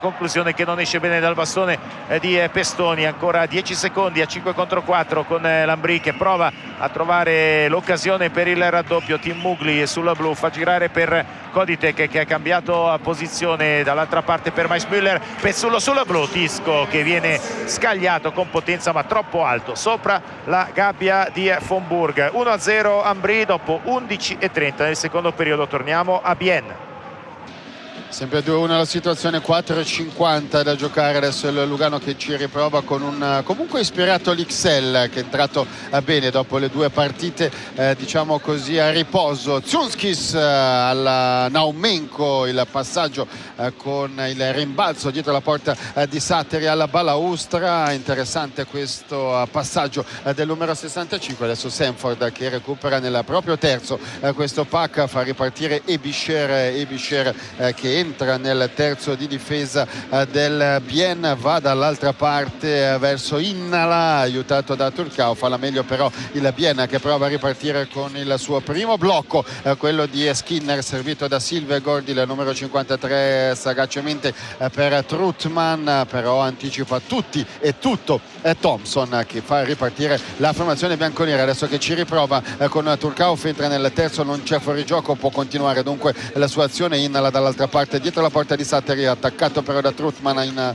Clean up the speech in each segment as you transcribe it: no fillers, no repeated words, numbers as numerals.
Conclusione che non esce bene dal bastone di Pestoni. Ancora 10 secondi a 5 contro 4 con Lambri che prova a trovare l'occasione per il raddoppio. Tim Mugli sul blu, fa girare per Koditek che ha cambiato posizione dall'altra parte per Maismüller. Pezzullo sul blu, Tisco che viene scagliato con potenza ma troppo alto sopra la gabbia di Fomburg. 1-0 Ambri dopo 11:30 nel secondo periodo. Torniamo a Bienne. Sempre 2-1 la situazione, 4:50 da giocare. Adesso il Lugano che ci riprova con un comunque ispirato l'Ixelles che è entrato bene dopo le due partite diciamo così a riposo. Zunskis alla Naumenko, il passaggio con il rimbalzo dietro la porta di Satteri alla balaustra. Interessante questo passaggio del numero 65. Adesso Sanford che recupera nel proprio terzo questo pack, fa ripartire Ebischer che entra nel terzo di difesa del Bienne, va dall'altra parte verso Innala, aiutato da Turcao. Fa la meglio però il Bienne che prova a ripartire con il suo primo blocco, quello di Skinner servito da Silvegård, il numero 53 sagacemente per Trutman, però anticipa tutti e tutto Thompson che fa ripartire la formazione bianconera. Adesso che ci riprova con Turcao, entra nel terzo, non c'è fuorigioco, può continuare dunque la sua azione. Innala dall'altra parte dietro la porta di Satteri, attaccato però da Trutman,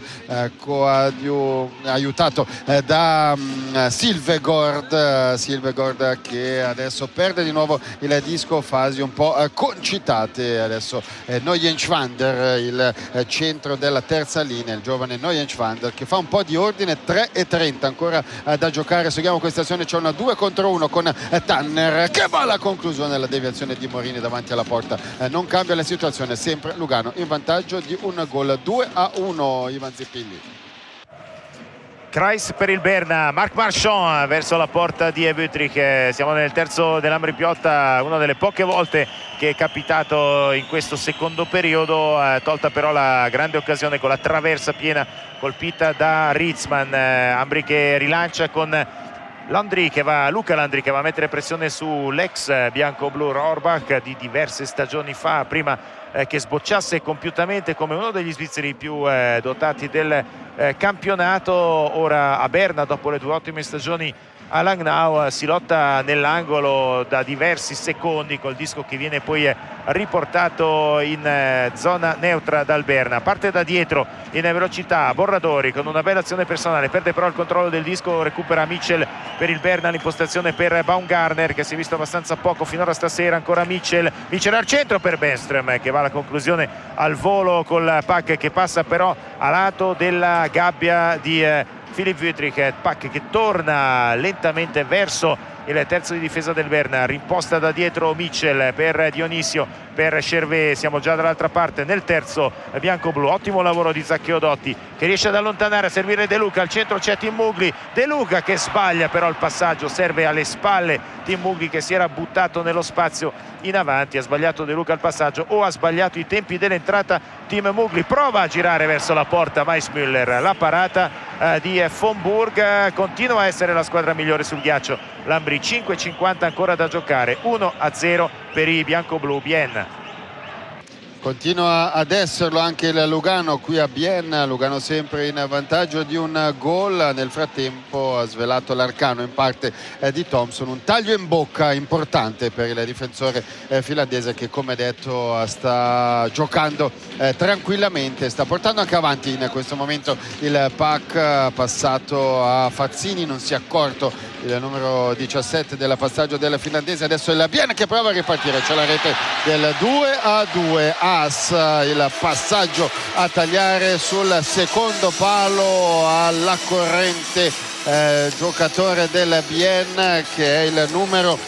aiutato da Silvegård che adesso perde di nuovo il disco, fasi un po' concitate. Adesso Neuenschwander, il centro della terza linea, il giovane Neuenschwander che fa un po' di ordine. 3:30 ancora da giocare. Seguiamo questa azione, c'è una 2 contro 1 con Tanner che va alla conclusione della deviazione di Morini davanti alla porta. Non cambia la situazione, sempre Lugano in vantaggio di un gol. 2-1 Ivan Zippilli. Kreis per il Berna, Marc Marchand verso la porta di Wüttrich. Siamo nel terzo dell'Ambri Piotta, una delle poche volte che è capitato in questo secondo periodo, tolta però la grande occasione con la traversa piena colpita da Ritzman. Ambri che rilancia con Luca Landry che va a mettere pressione sull'ex bianco-blu Rohrbach di diverse stagioni fa, prima che sbocciasse compiutamente come uno degli svizzeri più dotati del campionato. Ora a Berna, dopo le 2 ottime stagioni a Langnau, si lotta nell'angolo da diversi secondi col disco che viene poi riportato in zona neutra dal Berna. Parte da dietro in velocità Borradori con una bella azione personale, perde però il controllo del disco, recupera Mitchell per il Berna, l'impostazione per Baumgartner che si è visto abbastanza poco finora stasera. Ancora Mitchell al centro per Benström che va alla conclusione al volo col pack che passa però a lato della gabbia di Philipp Wüttrich. Pack che torna lentamente verso il terzo di difesa del Berna, rimposta da dietro Mitchell per Dionisio, per Chervé. Siamo già dall'altra parte nel terzo bianco-blu. Ottimo lavoro di Zaccheo Dotti che riesce ad allontanare, a servire De Luca. Al centro c'è Tim Mugli, De Luca che sbaglia però il passaggio, serve alle spalle Tim Mugli che si era buttato nello spazio in avanti. Ha sbagliato De Luca il passaggio o ha sbagliato i tempi dell'entrata Tim Mugli. Prova a girare verso la porta Maismüller, la parata di Fomburg. Continua a essere la squadra migliore sul ghiaccio Lambri. 5:50 ancora da giocare, 1-0 per i bianco-blu Bienne. Continua ad esserlo anche il Lugano qui a Bienne. Lugano sempre in vantaggio di un gol. Nel frattempo ha svelato l'arcano in parte di Thompson, un taglio in bocca importante per il difensore finlandese che, come detto, sta giocando tranquillamente, sta portando anche avanti in questo momento il pack. Passato a Fazzini, non si è accorto il numero 17 del passaggio del finlandese. Adesso il Bienne che prova a ripartire, c'è la rete del 2-2. Haas, il passaggio a tagliare sul secondo palo alla corrente, giocatore del Bienne che è il numero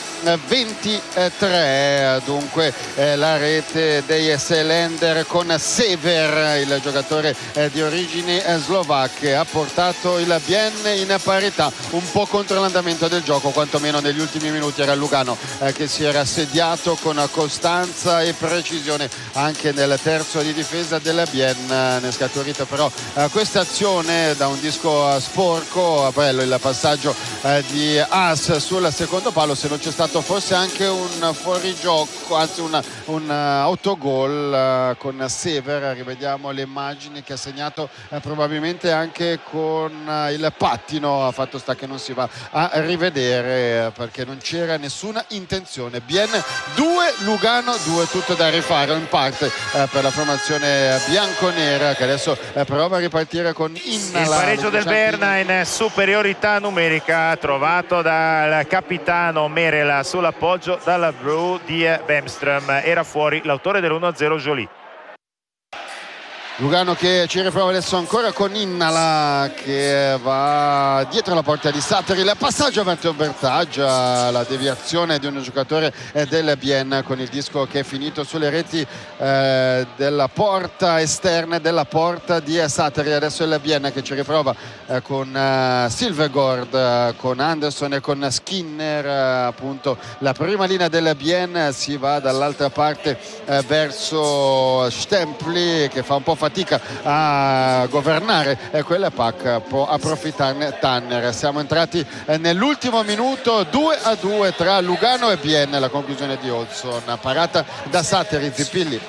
23. Dunque la rete dei Seelander con Sever, il giocatore di origini slovacche, ha portato il Bienne in parità, un po' contro l'andamento del gioco, quantomeno negli ultimi minuti. Era Lugano che si era assediato con costanza e precisione anche nel terzo di difesa del Bienne. Ne è scaturita però questa azione da un disco sporco. Bello il passaggio di Haas sul secondo palo. Se non c'è stato trovato forse anche un fuorigioco, anzi un autogol con Sever. Rivediamo le immagini, che ha segnato probabilmente anche con il pattino. Ha fatto sta che non si va a rivedere perché non c'era nessuna intenzione. Bien 2, Lugano 2, tutto da rifare in parte per la formazione bianconera, che adesso prova a ripartire con Innala. Il pareggio del Berna in superiorità numerica, trovato dal capitano Merela sull'appoggio dalla blu di Bemström. Era fuori l'autore dell'1-0 Joly. Lugano che ci riprova adesso ancora con Innala, che va dietro la porta di Sattari. Il passaggio verso Bertaggia, la deviazione di un giocatore del Bien con il disco che è finito sulle reti della porta esterna della porta di Sattari. Adesso il Bien che ci riprova con Silvergård, con Anderson e con Skinner. Appunto la prima linea del Bien, si va dall'altra parte verso Stempli, che fa un po' fatica a governare quella PAC, può approfittarne Tanner. Siamo entrati nell'ultimo minuto, 2-2 tra Lugano e Bien, la conclusione di Olson, parata da Sattari. Zippilli.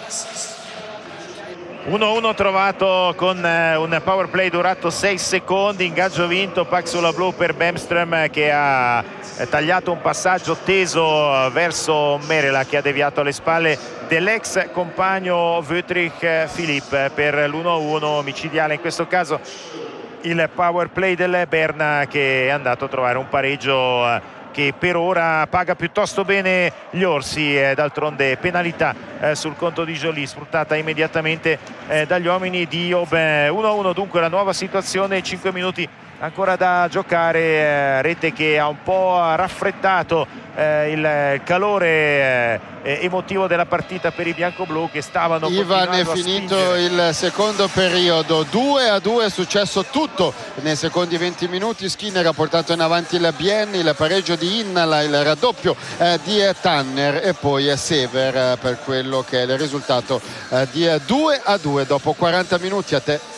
1-1 trovato con un power play durato 6 secondi, ingaggio vinto, pack sulla blu per Bemström, che ha tagliato un passaggio teso verso Merela, che ha deviato alle spalle dell'ex compagno Wüthrich Philipp per l'1-1 micidiale. In questo caso il power play del Berna, che è andato a trovare un pareggio che per ora paga piuttosto bene gli orsi. D'altronde penalità sul conto di Joly, sfruttata immediatamente dagli uomini di Aubin. 1-1 dunque la nuova situazione, 5 minuti ancora da giocare. Rete che ha un po' raffreddato il calore emotivo della partita per i bianco-blu, che stavano Ivan, è finito il secondo periodo, 2-2, è successo tutto nei secondi 20 minuti. Skinner ha portato in avanti il Bien, il pareggio di Innala, il raddoppio di Tanner e poi Sever per quello che è il risultato di 2-2 dopo 40 minuti. A te.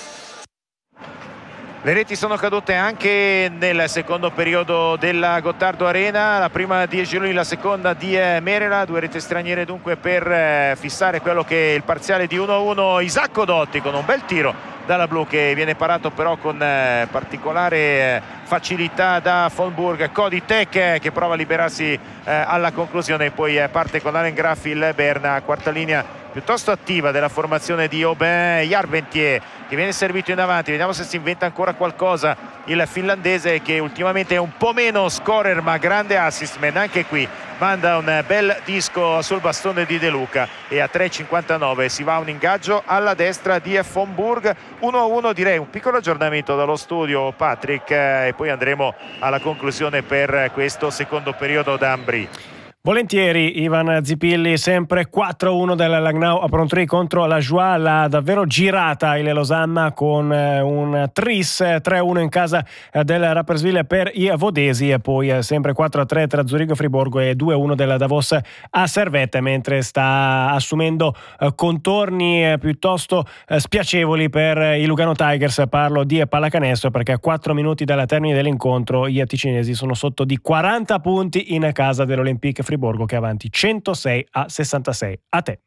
Le reti sono cadute anche nel secondo periodo della Gottardo Arena, la prima di Joly, la seconda di Merela. Due reti straniere dunque per fissare quello che è il parziale di 1-1. Isacco Dotti con un bel tiro dalla blu, che viene parato però con particolare facilità da von Burg. Cody Tech che prova a liberarsi alla conclusione, poi parte con Alain Graffi il Berna, quarta linea piuttosto attiva della formazione di Aubin. Jarventier che viene servito in avanti, vediamo se si inventa ancora qualcosa il finlandese, che ultimamente è un po' meno scorer ma grande assist man. Anche qui manda un bel disco sul bastone di De Luca e a 3,59 si va a un ingaggio alla destra di von Burg. 1-1, direi un piccolo aggiornamento dallo studio, Patrick, e poi andremo alla conclusione per questo secondo periodo da Ambri. Volentieri Ivan Zippilli. Sempre 4-1 del Langnau a Prontry contro la Joie, l'ha davvero girata il Losanna con un tris. 3-1 in casa del Rapperswil per i vodesi, e poi sempre 4-3 tra Zurigo e Friburgo e 2-1 del Davos a Servette, mentre sta assumendo contorni piuttosto spiacevoli per i Lugano Tigers. Parlo di pallacanestro, perché a 4 minuti dalla termine dell'incontro i ticinesi sono sotto di 40 punti in casa dell'Olympique Friburgo, che è avanti 106-66. A te.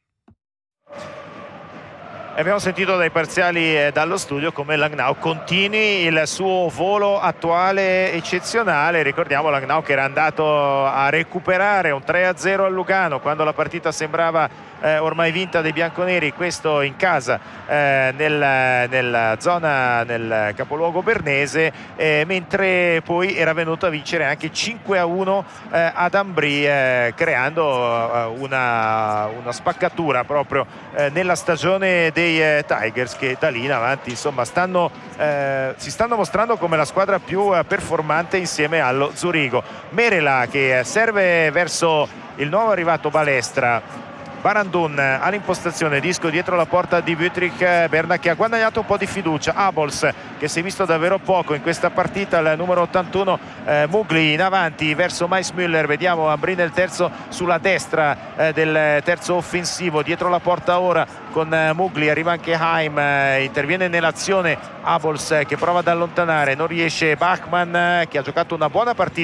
Abbiamo sentito dai parziali dallo studio come Langnau continui il suo volo attuale eccezionale. Ricordiamo Langnau che era andato a recuperare un 3-0 a Lugano quando la partita sembrava ormai vinta dai bianconeri, questo in casa nella zona, nel capoluogo bernese, mentre poi era venuto a vincere anche 5-1 ad Ambri, creando una spaccatura proprio nella stagione dei Tigers, che da lì in avanti insomma si stanno mostrando come la squadra più performante insieme allo Zurigo. Merela che serve verso il nuovo arrivato Balestra. Barandun all'impostazione, disco dietro la porta di Wüthrich. Berna che ha guadagnato un po' di fiducia. Abols che si è visto davvero poco in questa partita, il numero 81. Mugli in avanti verso Mais Müller, vediamo Ambri nel terzo sulla destra del terzo offensivo, dietro la porta ora con Mugli, arriva anche Haim, interviene nell'azione Abols che prova ad allontanare, non riesce Bachmann che ha giocato una buona partita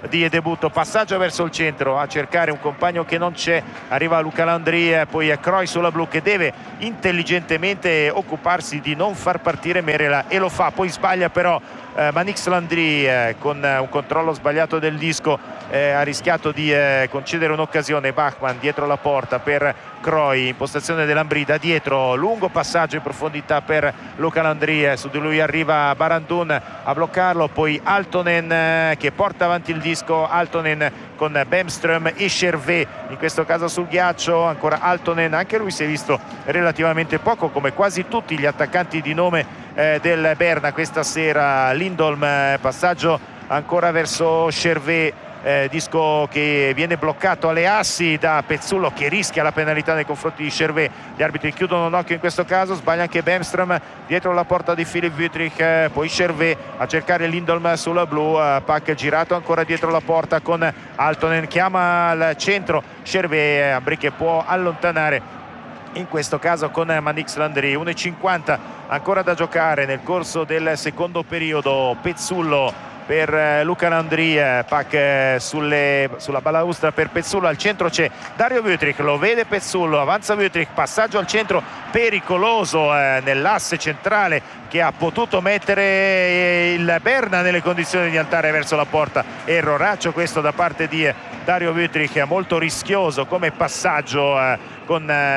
di debutto. Passaggio verso il centro a cercare un compagno che non c'è, arriva Luca Landry, poi è Croi sulla blu che deve intelligentemente occuparsi di non far partire Merela e lo fa, poi sbaglia però Manix Landry con un controllo sbagliato del disco, ha rischiato di concedere un'occasione. Bachmann dietro la porta per Croi, impostazione dell'Ambri da dietro, lungo passaggio in profondità per Luca Landry, su di lui arriva Barandun a bloccarlo, poi Altonen che porta avanti il disco, Altonen con Bemström e Chervet in questo caso sul ghiaccio, ancora Altonen, anche lui si è visto relativamente poco come quasi tutti gli attaccanti di nome del Berna questa sera. Lindholm, passaggio ancora verso Chervet, disco che viene bloccato alle assi da Pezzullo che rischia la penalità nei confronti di Chervet. Gli arbitri chiudono un occhio in questo caso, sbaglia anche Bemström dietro la porta di Philipp Wüthrich, poi Chervet a cercare Lindholm sulla blu, Pack girato ancora dietro la porta con Altonen, chiama al centro Chervet, Ambri che può allontanare in questo caso con Manix Landry. 1,50 ancora da giocare nel corso del secondo periodo. Pezzullo per Luca Landry, Pack sulla balaustra per Pezzullo, al centro c'è Dario Wüthrich, lo vede Pezzullo, avanza Wüthrich, passaggio al centro pericoloso nell'asse centrale che ha potuto mettere il Berna nelle condizioni di andare verso la porta. Erroraccio questo da parte di Dario Wüthrich, molto rischioso come passaggio con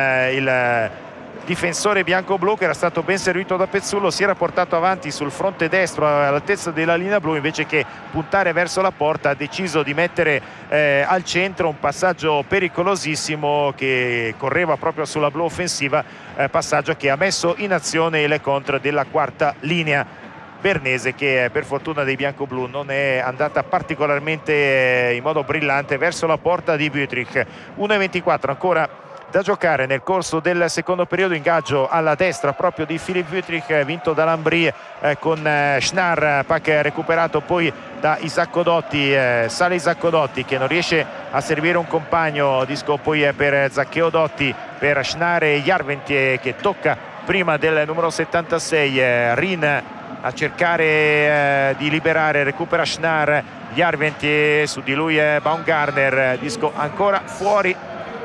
il difensore bianco-blu che era stato ben servito da Pezzullo, si era portato avanti sul fronte destro all'altezza della linea blu, invece che puntare verso la porta ha deciso di mettere al centro un passaggio pericolosissimo che correva proprio sulla blu offensiva, passaggio che ha messo in azione il contro della quarta linea bernese che per fortuna dei bianco-blu non è andata particolarmente in modo brillante verso la porta di Wüthrich. 1,24 ancora da giocare nel corso del secondo periodo, ingaggio alla destra proprio di Philipp Wüthrich vinto da Lambri con Schnarr, Pack recuperato poi da Isacco Dotti, sale Isacco Dotti che non riesce a servire un compagno, disco poi per Zaccheo Dotti per Schnarr e Järventie che tocca prima del numero 76, Rin a cercare di liberare, recupera Schnarr, Järventie, su di lui Baumgartner, disco ancora fuori.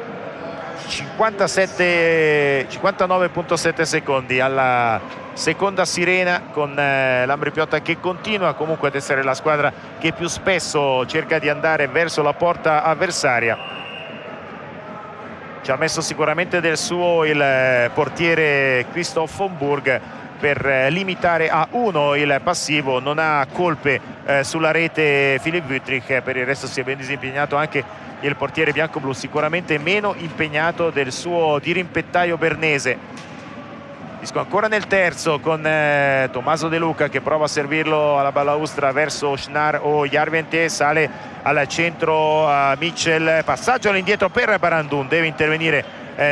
59,7 secondi alla seconda sirena con l'Ambri Piotta che continua comunque ad essere la squadra che più spesso cerca di andare verso la porta avversaria. Ci ha messo sicuramente del suo il portiere Christoph von Burg per limitare a 1 il passivo, non ha colpe sulla rete Philipp Wüthrich, per il resto si è ben disimpegnato anche il portiere bianco-blu, sicuramente meno impegnato del suo dirimpettaio bernese. Disco ancora nel terzo con Tommaso De Luca che prova a servirlo alla balaustra verso Schnarr o Järventie, sale al centro Mitchell, passaggio all'indietro per Barandun, deve intervenire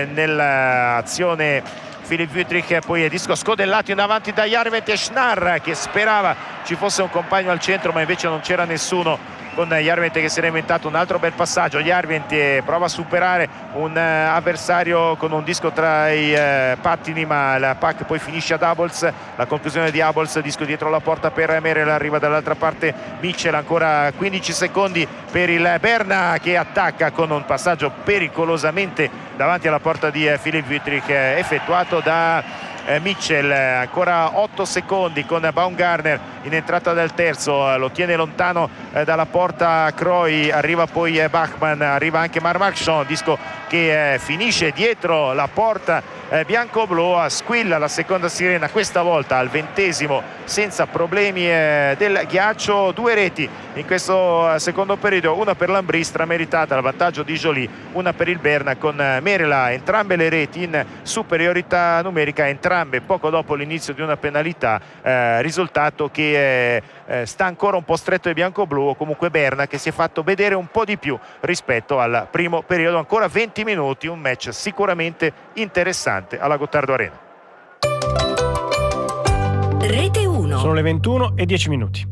nell'azione Philipp Wüthrich, poi è disco scodellato in avanti da Järventie, Schnarr che sperava ci fosse un compagno al centro ma invece non c'era nessuno, con Järventie che si era inventato un altro bel passaggio. Järventie prova a superare un avversario con un disco tra i pattini ma la Pack poi finisce ad Abels, la conclusione di Abels, disco dietro la porta per Merel, arriva dall'altra parte Mitchell, ancora 15 secondi per il Berna che attacca con un passaggio pericolosamente davanti alla porta di Philipp Wüthrich effettuato da Mitchell. Ancora 8 secondi con Baumgartner in entrata del terzo, lo tiene lontano dalla porta Croi, arriva poi Bachmann, arriva anche Marmarchon, disco che finisce dietro la porta bianco-blu, squilla la seconda sirena questa volta al 20° senza problemi del ghiaccio. 2 reti in questo secondo periodo, una per l'Ambri strameritata al vantaggio di Joly, una per il Berna con Merela, entrambe le reti in superiorità numerica, entrambe poco dopo l'inizio di una penalità, risultato che sta ancora un po' stretto ai bianco-blu, o comunque Berna che si è fatto vedere un po' di più rispetto al primo periodo. Ancora 20 minuti, un match sicuramente interessante alla Gottardo Arena. Rete 1. Sono le 21:10.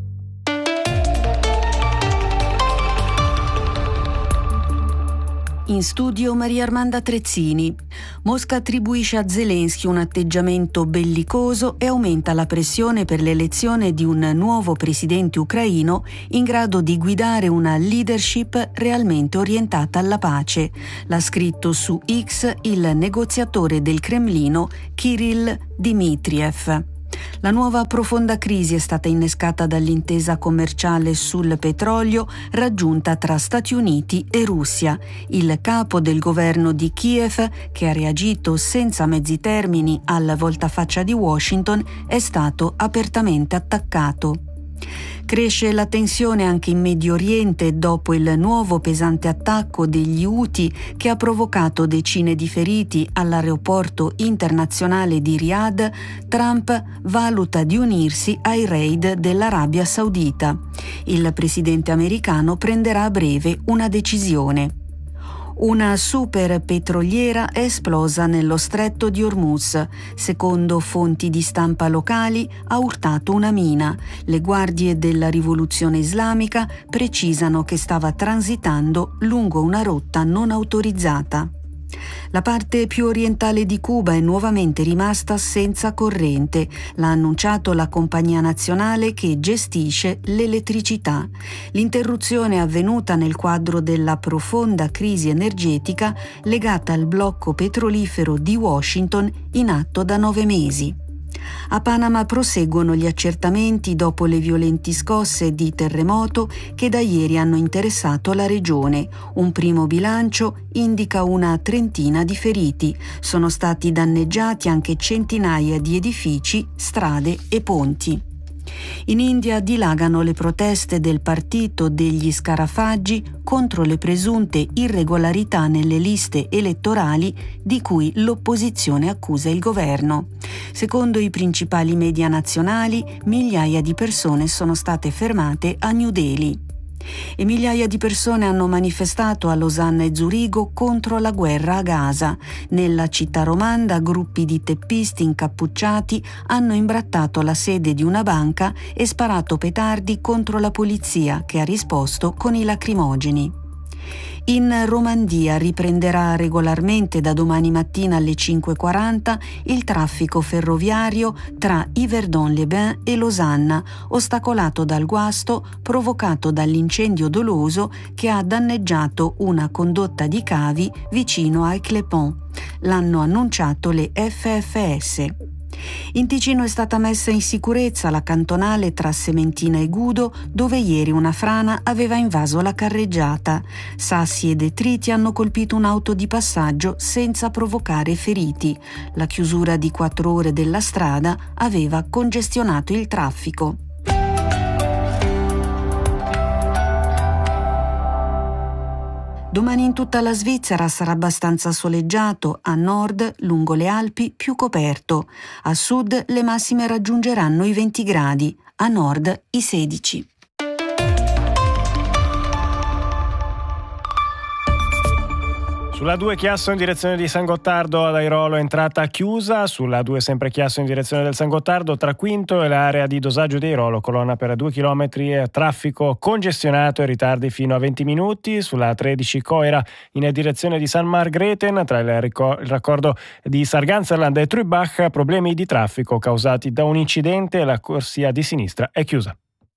In studio Maria Armanda Trezzini. Mosca attribuisce a Zelensky un atteggiamento bellicoso e aumenta la pressione per l'elezione di un nuovo presidente ucraino in grado di guidare una leadership realmente orientata alla pace. L'ha scritto su X il negoziatore del Cremlino Kirill Dmitriev. La nuova profonda crisi è stata innescata dall'intesa commerciale sul petrolio raggiunta tra Stati Uniti e Russia. Il capo del governo di Kiev, che ha reagito senza mezzi termini alla voltafaccia di Washington, è stato apertamente attaccato. Cresce la tensione anche in Medio Oriente dopo il nuovo pesante attacco degli Houthi che ha provocato decine di feriti all'aeroporto internazionale di Riyadh. Trump valuta di unirsi ai raid dell'Arabia Saudita. Il presidente americano prenderà a breve una decisione. Una super petroliera è esplosa nello stretto di Hormuz. Secondo fonti di stampa locali, ha urtato una mina. Le guardie della rivoluzione islamica precisano che stava transitando lungo una rotta non autorizzata. La parte più orientale di Cuba è nuovamente rimasta senza corrente, l'ha annunciato la compagnia nazionale che gestisce l'elettricità. L'interruzione è avvenuta nel quadro della profonda crisi energetica legata al blocco petrolifero di Washington in atto da 9 mesi. A Panama proseguono gli accertamenti dopo le violenti scosse di terremoto che da ieri hanno interessato la regione. Un primo bilancio indica una trentina di feriti. Sono stati danneggiati anche centinaia di edifici, strade e ponti. In India dilagano le proteste del partito degli scarafaggi contro le presunte irregolarità nelle liste elettorali di cui l'opposizione accusa il governo. Secondo i principali media nazionali, migliaia di persone sono state fermate a New Delhi. E migliaia di persone hanno manifestato a Losanna e Zurigo contro la guerra a Gaza. Nella città romanda gruppi di teppisti incappucciati hanno imbrattato la sede di una banca e sparato petardi contro la polizia, che ha risposto con i lacrimogeni. In Romandia riprenderà regolarmente da domani mattina alle 5:40 il traffico ferroviario tra Yverdon-les-Bains e Losanna, ostacolato dal guasto provocato dall'incendio doloso che ha danneggiato una condotta di cavi vicino a Eclepont. L'hanno annunciato le FFS. In Ticino è stata messa in sicurezza la cantonale tra Sementina e Gudo, dove ieri una frana aveva invaso la carreggiata. Sassi e detriti hanno colpito un'auto di passaggio senza provocare feriti. La chiusura di 4 ore della strada aveva congestionato il traffico. Domani in tutta la Svizzera sarà abbastanza soleggiato, a nord, lungo le Alpi, più coperto. A sud le massime raggiungeranno i 20 gradi, a nord i 16. Sulla 2 Chiasso in direzione di San Gottardo ad Airolo, entrata chiusa. Sulla 2 sempre Chiasso in direzione del San Gottardo tra Quinto e l'area di dosaggio di Airolo, colonna per 2 chilometri, traffico congestionato e ritardi fino a 20 minuti. Sulla 13 Coira in direzione di San Margrethen tra il raccordo di Sarganserland e Trübach, problemi di traffico causati da un incidente, la corsia di sinistra è chiusa.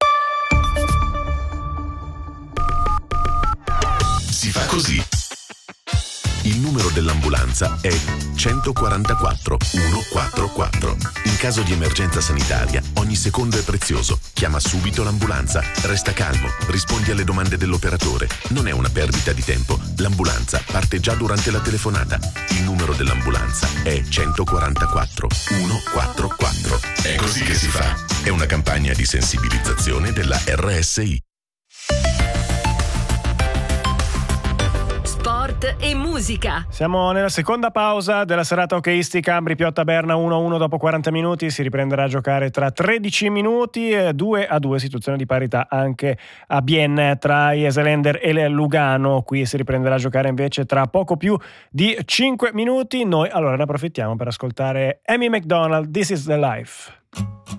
Si fa così. Il numero dell'ambulanza è 144 144. In caso di emergenza sanitaria, ogni secondo è prezioso. Chiama subito l'ambulanza. Resta calmo, rispondi alle domande dell'operatore. Non è una perdita di tempo. L'ambulanza parte già durante la telefonata. Il numero dell'ambulanza è 144 144. È così che si fa. È una campagna di sensibilizzazione della RSI. Sport e musica. Siamo nella seconda pausa della serata hockeyistica. Ambri Piotta Berna 1-1 dopo 40 minuti. Si riprenderà a giocare tra 13 minuti. 2-2, situazione di parità anche a Bienne tra i Eselender e il Lugano. Qui si riprenderà a giocare invece tra poco più di 5 minuti. Noi allora ne approfittiamo per ascoltare Amy McDonald, This is the Life.